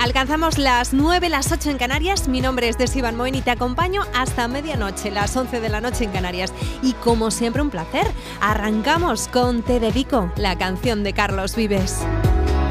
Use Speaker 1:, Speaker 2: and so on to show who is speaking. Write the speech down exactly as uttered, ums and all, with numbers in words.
Speaker 1: Alcanzamos las nueve, las ocho en Canarias. Mi nombre es Desi Van Moen y te acompaño hasta medianoche, las once de la noche en Canarias. Y como siempre, un placer. Arrancamos con Te Dedico, la canción de Carlos Vives.